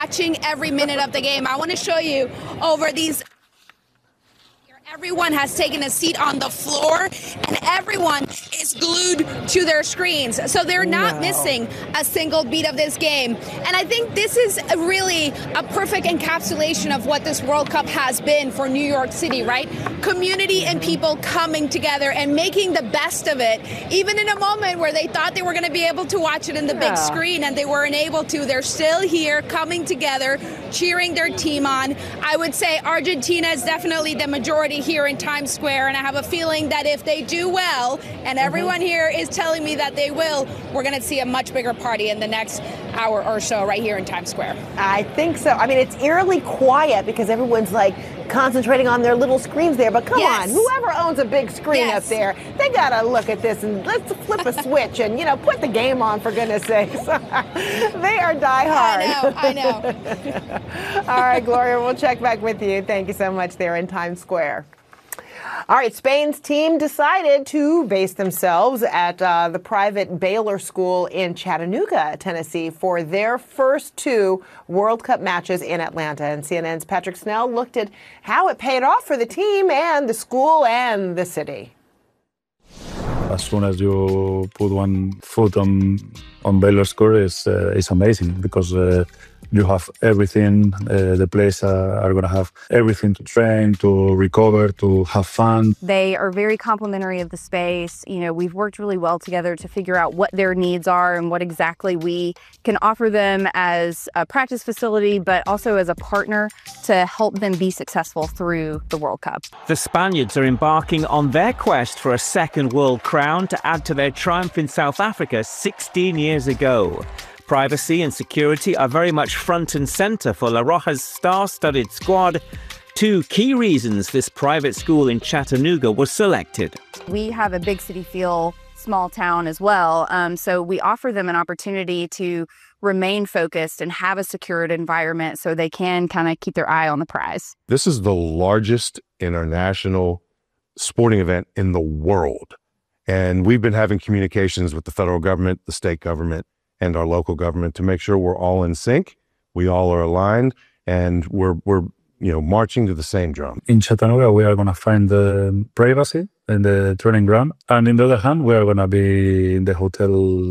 Watching every minute of the game. I want to show you over these. Everyone has taken a seat on the floor, and everyone is glued to their screens. So they're not missing a single beat of this game. And I think this is really a perfect encapsulation of what this World Cup has been for New York City, right? Community and people coming together and making the best of it, even in a moment where they thought they were going to be able to watch it in the big screen and they weren't able to. They're still here, coming together, cheering their team on. I would say Argentina is definitely the majority here in Times Square, and I have a feeling that if they do well, and everyone here is telling me that they will, we're going to see a much bigger party in the next hour or so right here in Times Square. I think so. I mean, it's eerily quiet because everyone's like concentrating on their little screens there, but come on, whoever owns a big screen up there, they got to look at this and let's flip a switch and, you know, put the game on, for goodness sakes. They are diehard. I know. All right, Gloria, we'll check back with you. Thank you so much there in Times Square. All right, Spain's team decided to base themselves at the private Baylor School in Chattanooga, Tennessee, for their first two World Cup matches in Atlanta. And CNN's Patrick Snell looked at how it paid off for the team and the school and the city. As soon as you put one foot on Baylor School, it's amazing because you have everything. The players are going to have everything to train, to recover, to have fun. They are very complimentary of the space. You know, we've worked really well together to figure out what their needs are and what exactly we can offer them as a practice facility, but also as a partner to help them be successful through the World Cup. The Spaniards are embarking on their quest for a second world crown to add to their triumph in South Africa 16 years ago. Privacy and security are very much front and center for La Roja's star-studded squad. Two key reasons this private school in Chattanooga was selected. We have a big city feel, small town as well, so we offer them an opportunity to remain focused and have a secured environment so they can kind of keep their eye on the prize. This is the largest international sporting event in the world. And we've been having communications with the federal government, the state government, and our local government to make sure we're all in sync, we all are aligned, and we're marching to the same drum. In Chattanooga, we are going to find the privacy in the training ground, and in the other hand, we are going to be in the hotel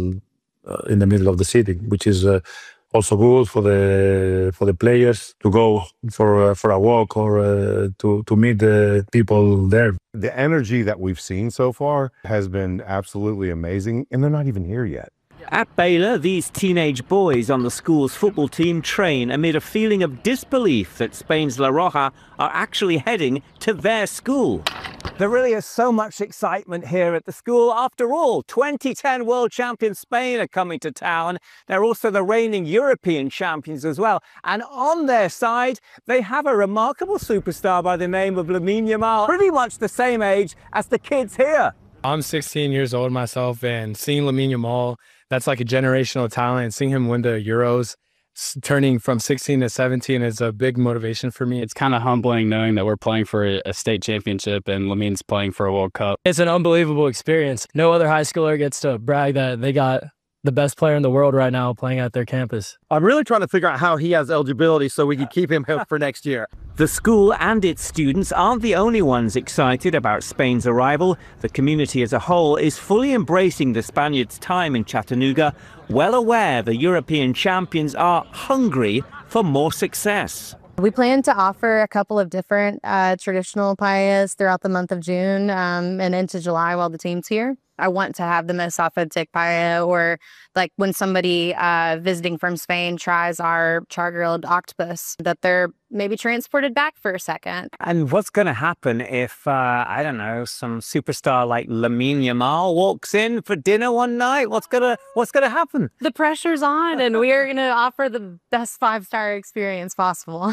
in the middle of the city, which is also good for the players to go for a walk or to meet the people there. The energy that we've seen so far has been absolutely amazing, and they're not even here yet. At Baylor, these teenage boys on the school's football team train amid a feeling of disbelief that Spain's La Roja are actually heading to their school. There really is so much excitement here at the school. After all, 2010 world champion Spain are coming to town. They're also the reigning European champions as well. And on their side, they have a remarkable superstar by the name of Lamine Yamal, pretty much the same age as the kids here. I'm 16 years old myself, and seeing Lamine Yamal, that's like a generational talent. Seeing him win the Euros, turning from 16 to 17 is a big motivation for me. It's kind of humbling knowing that we're playing for a state championship and Lamine's playing for a World Cup. It's an unbelievable experience. No other high schooler gets to brag that they got the best player in the world right now playing at their campus. I'm really trying to figure out how he has eligibility so we can keep him for next year. The school and its students aren't the only ones excited about Spain's arrival. The community as a whole is fully embracing the Spaniards' time in Chattanooga, well aware the European champions are hungry for more success. We plan to offer a couple of different traditional paellas throughout the month of June and into July while the team's here. I want to have the most authentic paella, or like when somebody visiting from Spain tries our char-grilled octopus, that they're maybe transported back for a second. And what's going to happen if, I don't know, some superstar like Lamine Yamal walks in for dinner one night? What's gonna happen? The pressure's on, and we are going to offer the best 5-star experience possible.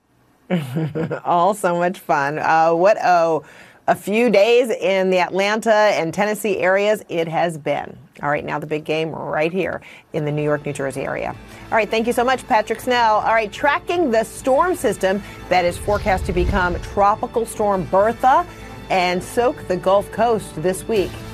All so much fun. A few days in the Atlanta and Tennessee areas it has been. All right, now the big game right here in the New York, New Jersey area. All right, thank you so much, Patrick Snell. All right, tracking the storm system that is forecast to become Tropical Storm Bertha and soak the Gulf Coast this week.